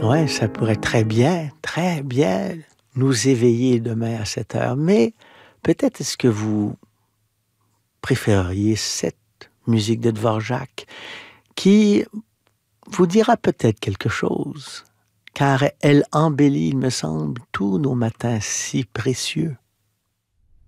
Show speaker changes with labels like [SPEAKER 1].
[SPEAKER 1] Ouais, ça pourrait très bien nous éveiller demain à cette heure. Mais peut-être est-ce que vous préféreriez cette musique de Dvorak qui vous dira peut-être quelque chose, car elle embellit, il me semble, tous nos matins si précieux.